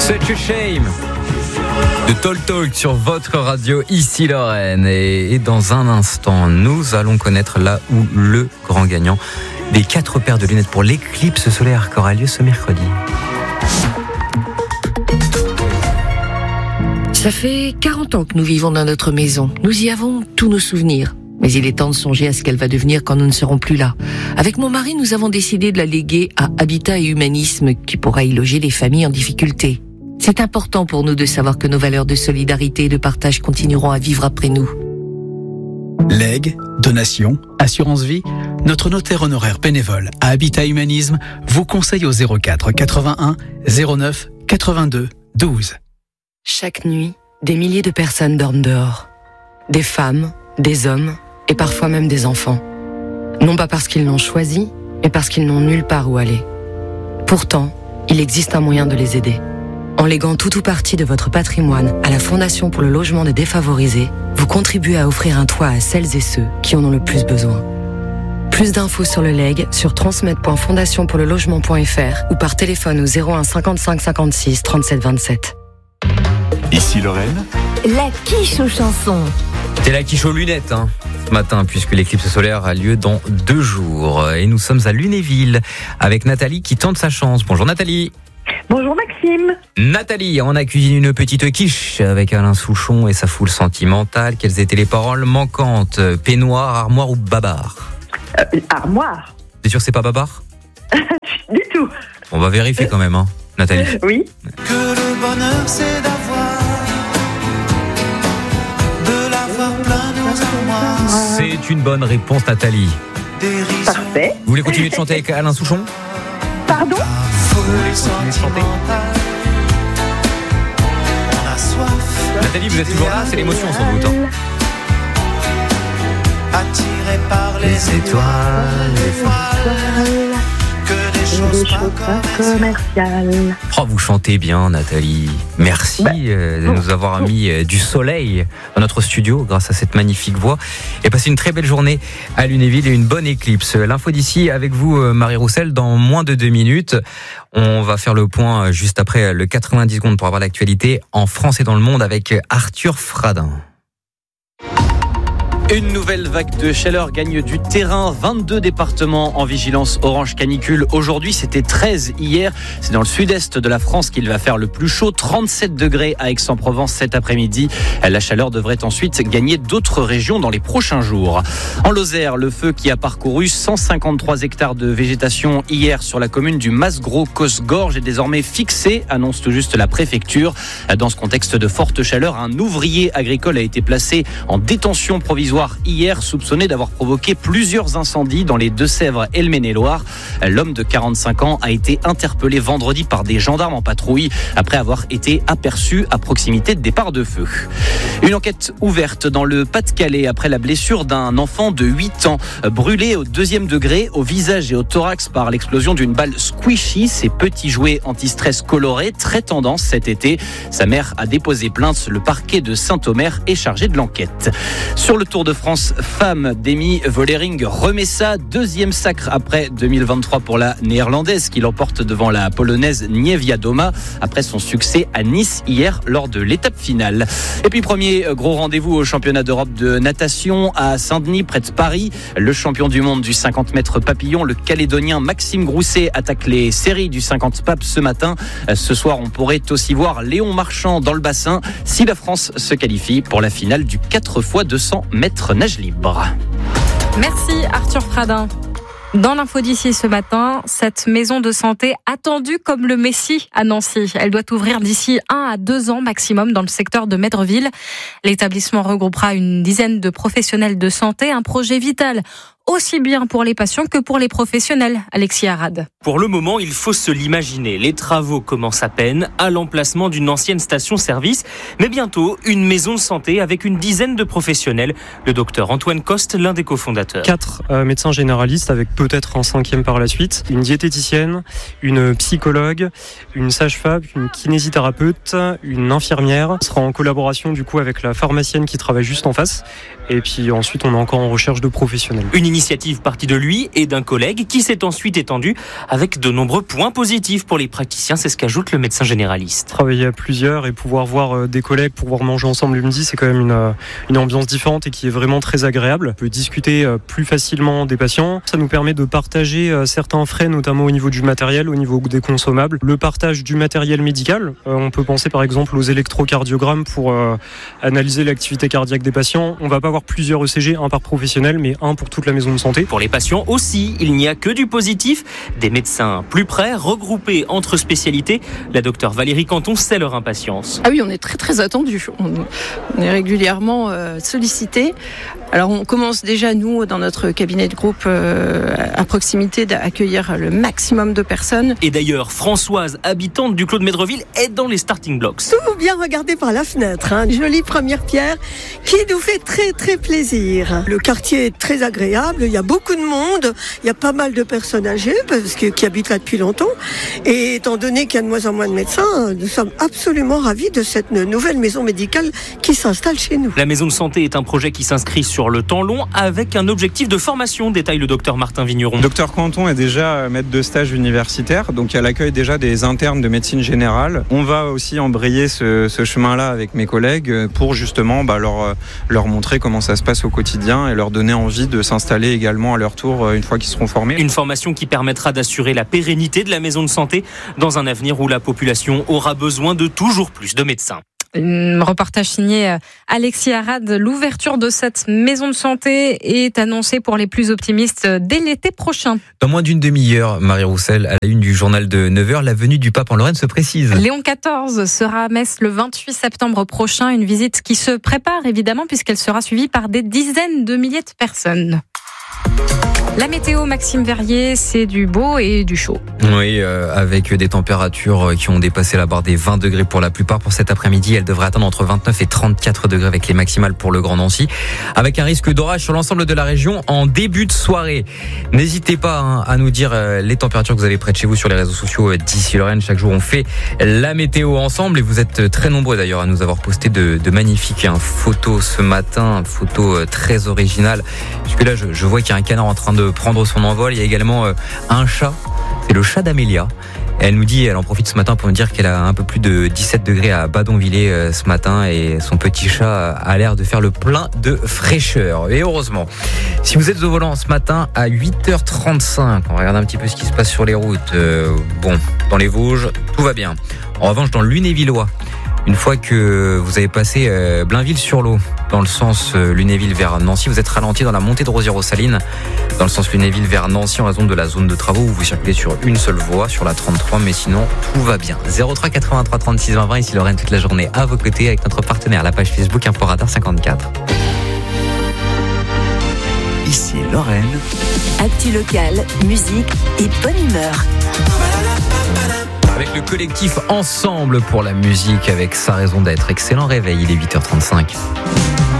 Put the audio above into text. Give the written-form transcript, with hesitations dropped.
Such a shame de Talk sur votre radio, ici Lorraine. Et dans un instant, nous allons connaître là où le grand gagnant des 4 paires de lunettes pour l'éclipse solaire qui aura lieu ce mercredi. Ça fait 40 ans que nous vivons dans notre maison. Nous y avons tous nos souvenirs. Mais il est temps de songer à ce qu'elle va devenir quand nous ne serons plus là. Avec mon mari, nous avons décidé de la léguer à Habitat et Humanisme, qui pourra y loger les familles en difficulté. C'est important pour nous de savoir que nos valeurs de solidarité et de partage continueront à vivre après nous. Legs, donations, assurance vie, notre notaire honoraire bénévole à Habitat Humanisme vous conseille au 04 81 09 82 12. Chaque nuit, des milliers de personnes dorment dehors. Des femmes, des hommes et parfois même des enfants. Non pas parce qu'ils l'ont choisi, mais parce qu'ils n'ont nulle part où aller. Pourtant, il existe un moyen de les aider. En léguant tout ou partie de votre patrimoine à la Fondation pour le logement des défavorisés, vous contribuez à offrir un toit à celles et ceux qui en ont le plus besoin. Plus d'infos sur le legs sur transmettre.fondationpourlelogement.fr ou par téléphone au 01 55 56 37 27. Ici Lorraine. La quiche aux chansons. C'est la quiche aux lunettes ce matin, puisque l'éclipse solaire a lieu dans 2 jours. Et nous sommes à Lunéville avec Nathalie qui tente sa chance. Bonjour Nathalie. Bonjour Maxime. Nathalie, on a cuisiné une petite quiche avec Alain Souchon et sa foule sentimentale. Quelles étaient les paroles manquantes? Peignoir, armoire ou babar? Armoire. T'es sûr que c'est pas babar? Du tout. On va vérifier quand même, Nathalie. Oui. Que le bonheur c'est d'avoir plein nos armoires. C'est une bonne réponse Nathalie. Parfait. Vous voulez continuer de chanter avec Alain Souchon? Pardon? Nathalie, vous êtes toujours là? C'est l'émotion sans doute. Attiré par les étoiles, que des choses pas commerciales. Oh, vous chantez bien, Nathalie. Merci de nous avoir mis du soleil dans notre studio grâce à cette magnifique voix. Et passez une très belle journée à Lunéville et une bonne éclipse. L'info d'ici avec vous, Marie Roussel, dans moins de 2 minutes. On va faire le point juste après le 90 secondes pour avoir l'actualité en France et dans le monde avec Arthur Fradin. Une nouvelle vague de chaleur gagne du terrain. 22 départements en vigilance orange canicule. Aujourd'hui, c'était 13 hier. C'est dans le sud-est de la France qu'il va faire le plus chaud. 37 degrés à Aix-en-Provence cet après-midi. La chaleur devrait ensuite gagner d'autres régions dans les prochains jours. En Lozère, le feu qui a parcouru 153 hectares de végétation hier sur la commune du Masgros-Cosgorge est désormais fixé, annonce tout juste la préfecture. Dans ce contexte de forte chaleur, un ouvrier agricole a été placé en détention provisoire hier, soupçonné d'avoir provoqué plusieurs incendies dans les Deux-Sèvres et le Maine-et-Loire. L'homme de 45 ans a été interpellé vendredi par des gendarmes en patrouille après avoir été aperçu à proximité de départ de feu. Une enquête ouverte dans le Pas-de-Calais après la blessure d'un enfant de 8 ans brûlé au 2e degré au visage et au thorax par l'explosion d'une balle squishy, ces petits jouets anti-stress colorés très tendance cet été. Sa mère a déposé plainte. Le parquet de Saint-Omer est chargé de l'enquête. Sur le Tour de France femme, Demi Vollering remet ça, 2e sacre après 2023 pour la néerlandaise qui l'emporte devant la polonaise Niewiadoma après son succès à Nice hier lors de l'étape finale. Et puis premier gros rendez-vous au championnat d'Europe de natation à Saint-Denis près de Paris. Le champion du monde du 50 mètres papillon, le Calédonien Maxime Grousset attaque les séries du 50 papes ce matin. Ce soir, on pourrait aussi voir Léon Marchand dans le bassin si la France se qualifie pour la finale du 4x200 mètres nage libre. Merci Arthur Fradin. Dans l'info d'ici ce matin, cette maison de santé attendue comme le Messie à Nancy. Elle doit ouvrir d'ici 1 à 2 ans maximum dans le secteur de Médreville. L'établissement regroupera une dizaine de professionnels de santé, un projet vital aussi bien pour les patients que pour les professionnels. Alexis Arad. Pour le moment, il faut se l'imaginer. Les travaux commencent à peine à l'emplacement d'une ancienne station-service, mais bientôt une maison de santé avec une dizaine de professionnels. Le docteur Antoine Coste, l'un des cofondateurs. 4 médecins généralistes avec peut-être un 5e par la suite, une diététicienne, une psychologue, une sage-femme, une kinésithérapeute, une infirmière. On sera en collaboration du coup avec la pharmacienne qui travaille juste en face. Et puis ensuite, on est encore en recherche de professionnels. Une initiative partie de lui et d'un collègue qui s'est ensuite étendue avec de nombreux points positifs pour les praticiens. C'est ce qu'ajoute le médecin généraliste. Travailler à plusieurs et pouvoir voir des collègues, pouvoir manger ensemble le midi, c'est quand même une ambiance différente et qui est vraiment très agréable. On peut discuter plus facilement des patients. Ça nous permet de partager certains frais, notamment au niveau du matériel, au niveau des consommables. Le partage du matériel médical. On peut penser par exemple aux électrocardiogrammes pour analyser l'activité cardiaque des patients. On ne va pas avoir plusieurs ECG, un par professionnel, mais un pour toute la maison de santé. Pour les patients aussi, il n'y a que du positif. Des médecins plus près, regroupés entre spécialités. La docteure Valérie Canton sait leur impatience. Ah oui, on est très très attendu. On est régulièrement sollicité. Alors on commence déjà, nous, dans notre cabinet de groupe à proximité, d'accueillir le maximum de personnes. Et d'ailleurs, Françoise, habitante du Clos de Médreville, est dans les starting blocks. Tout bien regardé par la fenêtre, hein. Jolie première pierre qui nous fait très très plaisir. Le quartier est très agréable, il y a beaucoup de monde, il y a pas mal de personnes âgées qui habitent là depuis longtemps. Et étant donné qu'il y a de moins en moins de médecins, nous sommes absolument ravis de cette nouvelle maison médicale qui s'installe chez nous. La maison de santé est un projet qui s'inscrit sur le temps long avec un objectif de formation, détaille le docteur Martin Vigneron. Docteur Canton est déjà maître de stage universitaire, donc elle accueille déjà des internes de médecine générale. On va aussi embrayer ce chemin-là avec mes collègues pour justement leur montrer comment ça se passe au quotidien et leur donner envie de s'installer également à leur tour une fois qu'ils seront formés. Une formation qui permettra d'assurer la pérennité de la maison de santé dans un avenir où la population aura besoin de toujours plus de médecins. Un reportage signé Alexis Arad. L'ouverture de cette maison de santé est annoncée pour les plus optimistes dès l'été prochain. Dans moins d'une demi-heure, Marie Roussel, à la une du journal de 9h, la venue du pape en Lorraine se précise. Léon XIV sera à Metz le 28 septembre prochain. Une visite qui se prépare évidemment puisqu'elle sera suivie par des dizaines de milliers de personnes. La météo, Maxime Verrier, c'est du beau et du chaud. Oui, avec des températures qui ont dépassé la barre des 20 degrés pour la plupart. Pour cet après-midi, elle devrait atteindre entre 29 et 34 degrés avec les maximales pour le Grand Nancy. Avec un risque d'orage sur l'ensemble de la région en début de soirée. N'hésitez pas à nous dire les températures que vous avez près de chez vous sur les réseaux sociaux d'ici Lorraine. Chaque jour, on fait la météo ensemble et vous êtes très nombreux d'ailleurs à nous avoir posté de magnifiques photos ce matin, photos très originales. Puisque là, je vois qu'il y a un canard en train de prendre son envol. Il y a également un chat, c'est le chat d'Amélia. Elle nous dit, elle en profite ce matin pour nous dire qu'elle a un peu plus de 17 degrés à Badonvillers ce matin et son petit chat a l'air de faire le plein de fraîcheur. Et heureusement, si vous êtes au volant ce matin à 8h35, on regarde un petit peu ce qui se passe sur les routes. Dans les Vosges, tout va bien. En revanche, dans le Lunévillois, une fois que vous avez passé Blainville-sur-Lot, dans le sens Lunéville vers Nancy, vous êtes ralenti dans la montée de Rosières-aux-Salines, dans le sens Lunéville vers Nancy en raison de la zone de travaux où vous circulez sur une seule voie, sur la 33, mais sinon tout va bien. 03 83 36 20 20, ici Lorraine toute la journée à vos côtés avec notre partenaire, la page Facebook Inforadar 54. Ici Lorraine. Actu locale, musique et bonne humeur. Avec le collectif Ensemble pour la musique, avec sa raison d'être. Excellent réveil, il est 8h35.